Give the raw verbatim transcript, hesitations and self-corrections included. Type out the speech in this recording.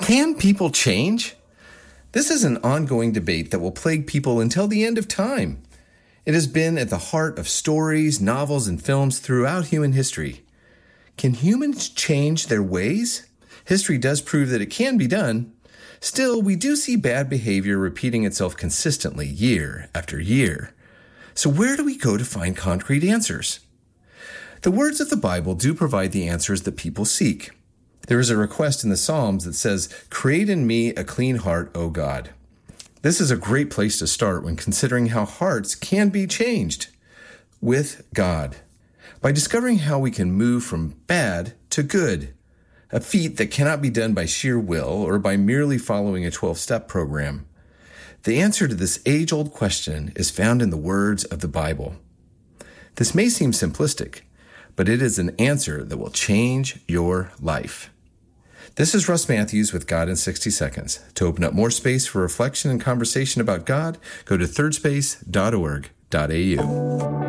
Can people change? This is an ongoing debate that will plague people until the end of time. It has been at the heart of stories, novels, and films throughout human history. Can humans change their ways? History does prove that it can be done. Still, we do see bad behavior repeating itself consistently year after year. So where do we go to find concrete answers? The words of the Bible do provide the answers that people seek. There is a request in the Psalms that says, "Create in me a clean heart, O God." This is a great place to start when considering how hearts can be changed with God, by discovering how we can move from bad to good, a feat that cannot be done by sheer will or by merely following a twelve-step program. The answer to this age-old question is found in the words of the Bible. This may seem simplistic, but it is an answer that will change your life. This is Russ Matthews with God in sixty seconds. To open up more space for reflection and conversation about God, go to third space dot org dot a u.